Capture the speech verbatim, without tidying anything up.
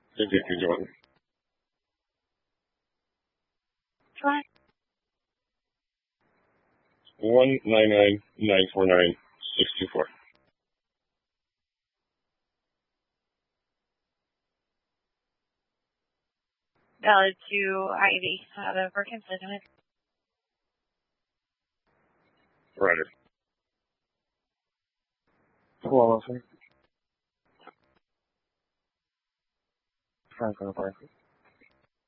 fifty-two Jordan. Try. One nine nine nine four nine six two four. Valid to Ivy out of Perkins, isn't it? Roger. Hello, sir. Franklin Park.